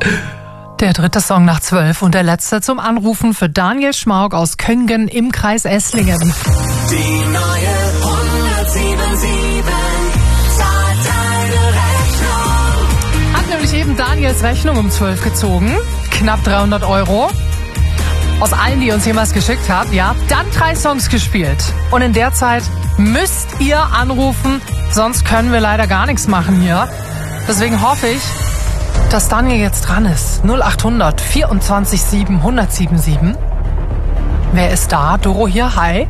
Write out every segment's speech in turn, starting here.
Der dritte Song nach 12 und der letzte zum Anrufen für Daniel Schmauk aus Köngen im Kreis Esslingen. Die neue 107.7 zahlt deine Rechnung. Hat nämlich eben Daniels Rechnung um 12 gezogen. Knapp 300 €. Aus allen, die uns jemals geschickt habt, ja. Dann 3 Songs gespielt. Und in der Zeit müsst ihr anrufen, sonst können wir leider gar nichts machen hier. Deswegen hoffe ich, dass Daniel jetzt dran ist. 0800 24 7 1077. Wer ist da? Doro hier, hi.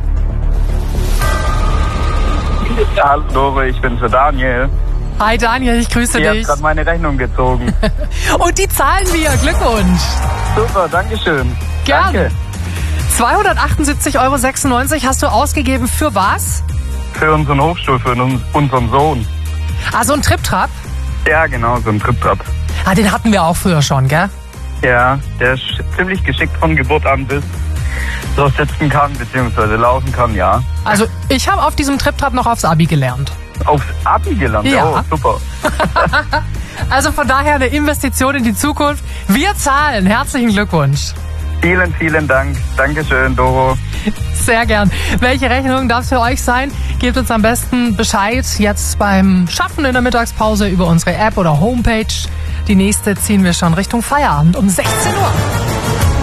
Ja, hallo Doro, ich bin's für Daniel. Hi Daniel, ich grüße Ich habe dich. gerade meine Rechnung gezogen. Und die zahlen wir, Glückwunsch. Super, dankeschön. Gerne. Danke. 278,96 € hast du ausgegeben für was? Für unseren Hochstuhl, für unseren Sohn. Ah, so ein Trip-Trap? Ja, genau, so ein Trip-Trap. Ah, den hatten wir auch früher schon, gell? Ja, der ist ziemlich geschickt von Geburt an, bis so sitzen kann, beziehungsweise laufen kann, ja. Also ich habe auf diesem Trip-Trap noch aufs Abi gelernt. Aufs Abi gelernt, Ja. oh, super. Also von daher eine Investition in die Zukunft. Wir zahlen. Herzlichen Glückwunsch. Vielen, vielen Dank. Dankeschön, Doro. Sehr gern. Welche Rechnung darf es für euch sein? Gebt uns am besten Bescheid jetzt beim Schaffen in der Mittagspause über unsere App oder Homepage. Die nächste ziehen wir schon Richtung Feierabend um 16 Uhr.